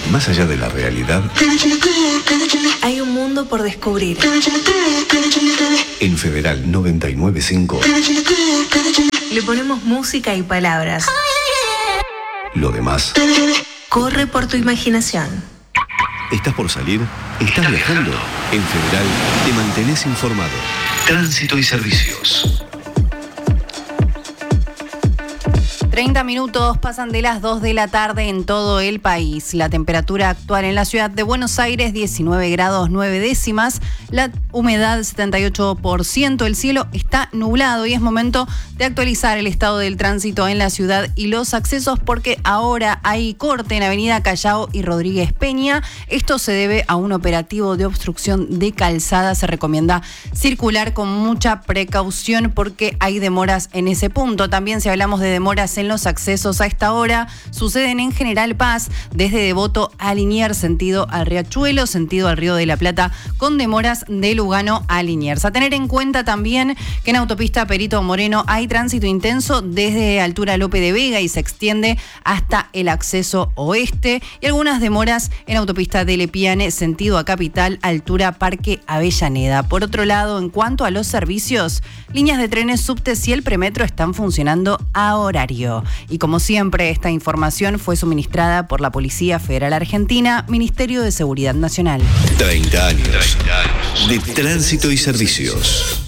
Más allá de la realidad, hay un mundo por descubrir. En Federal 995 Le ponemos música y palabras. lo demás. Corre por tu imaginación. ¿Estás por salir? ¿Estás viajando? En Federal te mantenés informado. Tránsito y servicios. 30 minutos pasan de las 2 de la tarde en todo el país. La temperatura actual en la ciudad de Buenos Aires, 19 grados 9 décimas. La humedad, 78%. El cielo está nublado y es momento de actualizar el estado del tránsito en la ciudad y los accesos porque ahora hay corte en Avenida Callao y Rodríguez Peña. Esto se debe a un operativo de obstrucción de calzada. Se recomienda circular con mucha precaución porque hay demoras en ese punto. También si hablamos de demoras en los accesos a esta hora, suceden en General Paz, desde Devoto a Liniers, sentido al Riachuelo, sentido al Río de la Plata, con demoras de Lugano a Liniers. A tener en cuenta también que en autopista Perito Moreno hay tránsito intenso desde altura Lope de Vega y se extiende hasta el acceso oeste, y algunas demoras en autopista de Lepiane, sentido a Capital, altura Parque Avellaneda. Por otro lado, en cuanto a los servicios, líneas de trenes, subtes y el premetro están funcionando a horario. Y como siempre, esta información fue suministrada por la Policía Federal Argentina, Ministerio de Seguridad Nacional. 30 años de tránsito y servicios.